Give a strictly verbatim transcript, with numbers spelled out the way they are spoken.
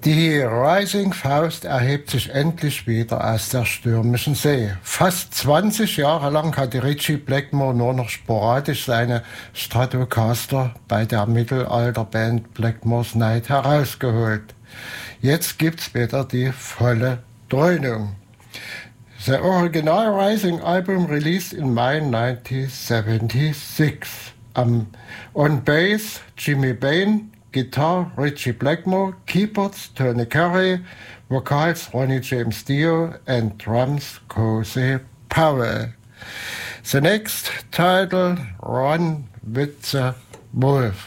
Die Rising Faust erhebt sich endlich wieder aus der stürmischen See. Fast zwanzig Jahre lang hatte Ritchie Blackmore nur noch sporadisch seine Stratocaster bei der Mittelalterband Blackmore's Night herausgeholt. Jetzt gibt's wieder die volle Dröhnung. The original Rising album released in May nineteen seventy-six. Um, on bass Jimmy Bain, Guitar Ritchie Blackmore, keyboards Tony Carey, vocals Ronnie James Dio, and drums Cozy Powell. The next title, Run with the Wolf.